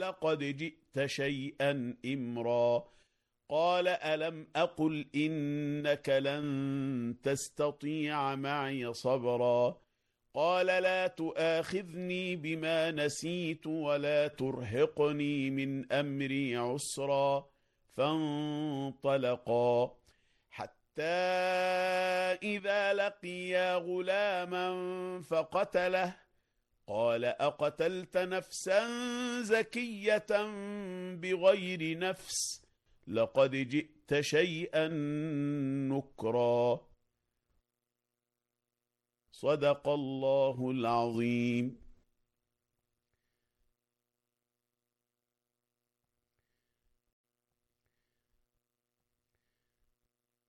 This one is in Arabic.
لقد جئت شيئا إمرا. قال ألم أقل إنك لن تستطيع معي صبرا. قال لا تؤاخذني بما نسيت ولا ترهقني من أمري عسرا. فانطلقا حتى إذا لقيا غلاما فقتله. قال أقتلت نفسا زكية بغير نفس لقد جئت شيئا نكرا. صدق الله العظيم.